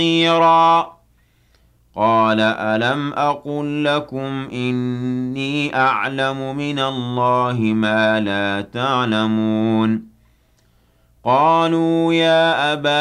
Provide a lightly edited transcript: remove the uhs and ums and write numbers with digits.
بصيرا قال ألم أقل لكم إني أعلم من الله ما لا تعلمون قالوا يا أبانا